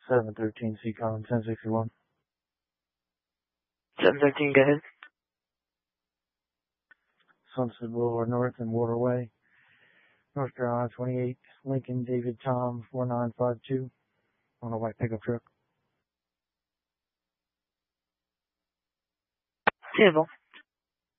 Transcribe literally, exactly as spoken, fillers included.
seven thirteen C column ten sixty-one. seven thirteen, go ahead. Sunset Boulevard North and Waterway, North Carolina twenty-eight, Lincoln David Tom four nine five two on a white pickup truck. Table.